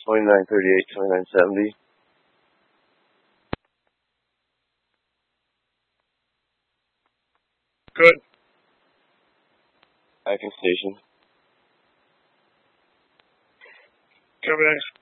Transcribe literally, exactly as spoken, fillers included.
twenty-nine thirty-eight, twenty-nine seventy. Good. Backing station. Copy next.